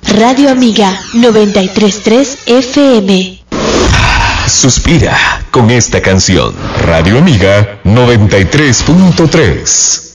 Radio Amiga 93.3 FM. Suspira con esta canción. Radio Amiga 93.3.